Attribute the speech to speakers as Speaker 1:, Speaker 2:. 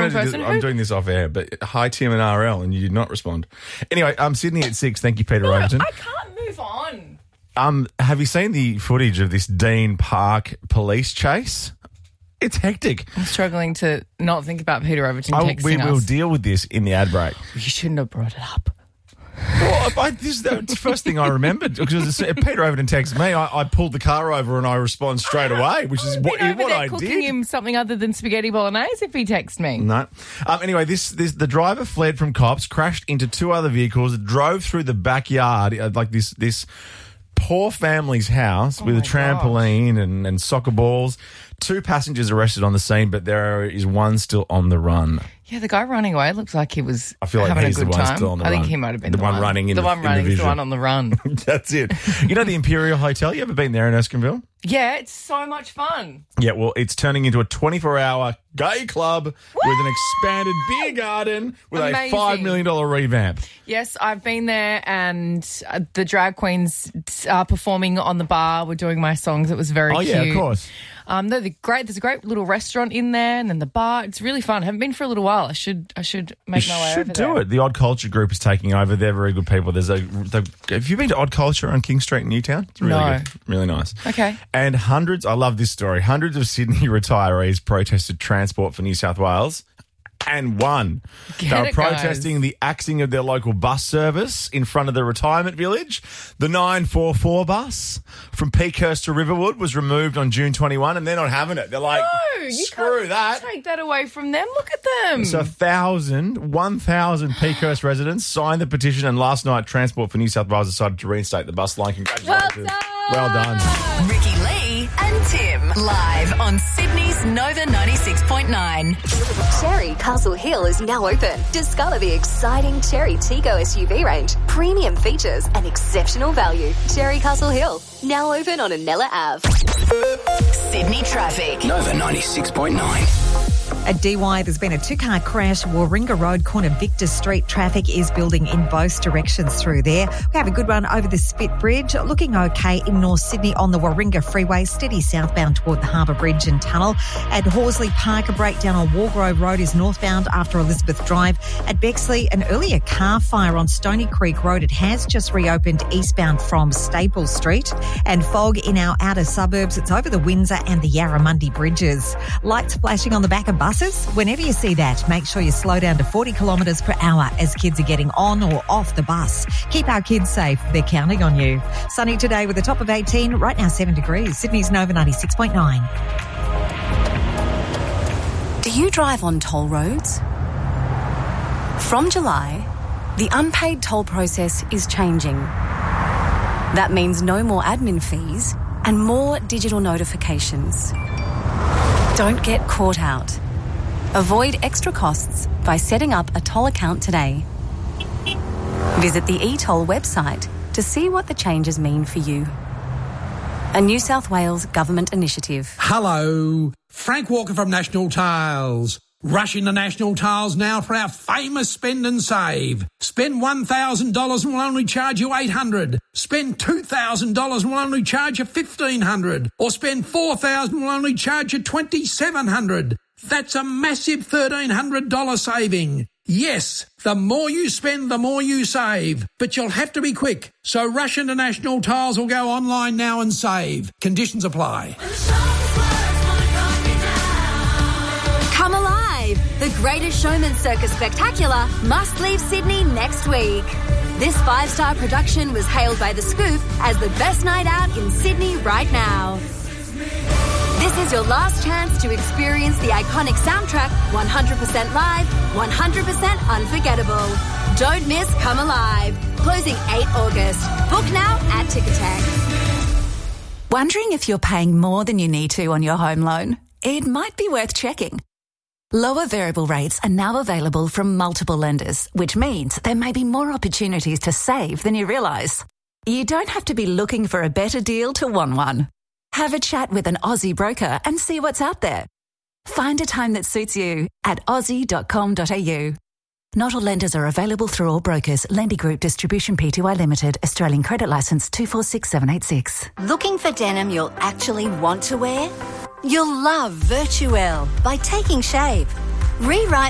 Speaker 1: wrong person.
Speaker 2: I'm doing this off air, but hi, Tim and RL, and you did not respond. Anyway, Sydney at 6. Thank you, Peter Overton.
Speaker 1: I can't move on.
Speaker 2: Have you seen the footage of this Dean Park police chase? It's hectic.
Speaker 1: I'm struggling to not think about Peter Overton texting
Speaker 2: We will
Speaker 1: us.
Speaker 2: deal with this in the ad break.
Speaker 1: You shouldn't have brought it up.
Speaker 2: Well, this is the first thing I remembered because Peter Overton texts me. I pulled the car over and I respond straight away, which is what I
Speaker 1: cooking
Speaker 2: did.
Speaker 1: him something other than spaghetti bolognese if he texts me.
Speaker 2: No. Anyway, the driver fled from cops, crashed into 2 other vehicles, drove through the backyard like this poor family's house with a trampoline and soccer balls. 2 passengers arrested on the scene, but there is 1 still on the run.
Speaker 1: Yeah, the guy running away looks like he was
Speaker 2: I feel like
Speaker 1: having
Speaker 2: he's
Speaker 1: a good
Speaker 2: the one
Speaker 1: time.
Speaker 2: still on the
Speaker 1: I
Speaker 2: run.
Speaker 1: think he might have been
Speaker 2: the one running in
Speaker 1: the one running,
Speaker 2: the
Speaker 1: the one on the run.
Speaker 2: That's it. You know the Imperial Hotel? You ever been there in Erskineville?
Speaker 1: Yeah, it's so much fun.
Speaker 2: Yeah, well, it's turning into a 24-hour gay club with an expanded beer garden with
Speaker 1: Amazing.
Speaker 2: a $5 million revamp.
Speaker 1: Yes, I've been there, and the drag queens are performing on the bar. We're doing my songs. It was very cute.
Speaker 2: Oh, yeah, of course.
Speaker 1: They're great. There's a great little restaurant in there, and then the bar. It's really fun. I haven't been for a little while. I should make my way over there.
Speaker 2: You should do it. The Odd Culture Group is taking over. They're very good people. Have you been to Odd Culture on King Street in Newtown? It's really good. Really nice.
Speaker 1: Okay.
Speaker 2: And I love this story, hundreds of Sydney retirees protested Transport for New South Wales and won. They were protesting the axing of their local bus service in front of the retirement village. The 944 bus from Peakhurst to Riverwood was removed on June 21 and they're not having it. They're like, screw that.
Speaker 1: Take that away from them. Look at them.
Speaker 2: So 1,000 Peakhurst residents signed the petition, and last night Transport for New South Wales decided to reinstate the bus line. Congratulations. Well done.
Speaker 3: Ricky Lee and Tim live on Sydney's Nova 96.9.
Speaker 4: Cherry Castle Hill is now open. Discover the exciting Cherry Tigo SUV range, premium features and exceptional value. Cherry Castle Hill, now open on Anella Ave.
Speaker 3: Sydney traffic.
Speaker 5: Nova 96.9.
Speaker 6: At DY, there's been a 2-car crash. Warringah Road, corner Victor Street. Traffic is building in both directions through there. We have a good run over the Spit Bridge. Looking okay in North Sydney on the Warringah Freeway. Steady southbound toward the Harbour Bridge and Tunnel. At Horsley Park, a breakdown on Wargrove Road is northbound after Elizabeth Drive. At Bexley, an earlier car fire on Stony Creek Road. It has just reopened eastbound from Staples Street. And fog in our outer suburbs. It's over the Windsor and the Yarramundi bridges. Lights flashing on the back of buses. Whenever you see that, make sure you slow down to 40 kilometres per hour as kids are getting on or off the bus. Keep our kids safe. They're counting on you. Sunny today with a top of 18. Right now 7 degrees. Sydney's Nova 96.9.
Speaker 3: Do you drive on toll roads? From July, the unpaid toll process is changing. That means no more admin fees and more digital notifications. Don't get caught out. Avoid extra costs by setting up a toll account today. Visit the eToll website to see what the changes mean for you. A New South Wales government initiative.
Speaker 7: Hello, Frank Walker from National Tiles. Rush into National Tiles now for our famous spend and save. Spend $1,000 and we'll only charge you $800. Spend $2,000 and we'll only charge you $1,500. Or spend $4,000 and we'll only charge you $2,700. That's a massive $1,300 saving. Yes, the more you spend, the more you save. But you'll have to be quick. So rush into National Tiles or go online now and save. Conditions apply.
Speaker 4: Come alive! The Greatest Showman Circus Spectacular must leave Sydney next week. This 5-star production was hailed by The Scoop as the best night out in Sydney right now. This is your last chance to experience the iconic soundtrack 100% live, 100% unforgettable. Don't miss Come Alive. Closing 8 August. Book now at Ticketek.
Speaker 3: Wondering if you're paying more than you need to on your home loan? It might be worth checking. Lower variable rates are now available from multiple lenders, which means there may be more opportunities to save than you realise. You don't have to be looking for a better deal to want one. Have a chat with an Aussie broker and see what's out there. Find a time that suits you at aussie.com.au. Not all lenders are available through all brokers. Lendy Group Distribution Pty Limited. Australian Credit Licence 246786.
Speaker 4: Looking for denim you'll actually want to wear? You'll love Virtuelle by Taking Shape. Rewrite